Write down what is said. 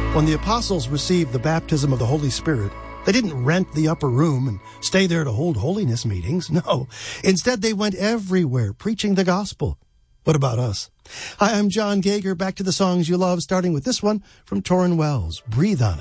When the apostles received the baptism of the Holy Spirit, they didn't rent the upper room and stay there to hold holiness meetings. No, instead they went everywhere preaching the gospel. What about us? Hi, I'm John Gager, back to the songs you love, starting with this one from Tauren Wells, Breathe on It.